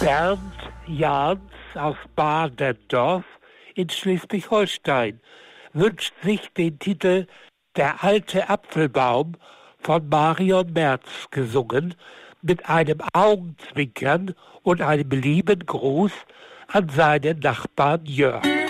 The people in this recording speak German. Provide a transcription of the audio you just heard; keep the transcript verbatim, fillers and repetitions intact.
Bernd Jans aus Badendorf in Schleswig-Holstein wünscht sich den Titel Der alte Apfelbaum von Marion Merz gesungen, mit einem Augenzwinkern und einem lieben Gruß an seinen Nachbarn Jörg.